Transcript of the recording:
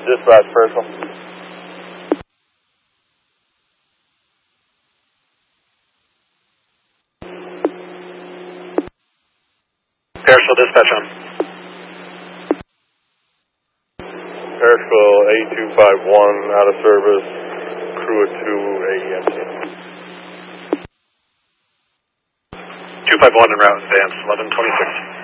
dispatch, Pearsall. Pearsall, dispatch on. Pearsall, A251, out of service, crew of 2, AEMT. 251 en route, advance 1126.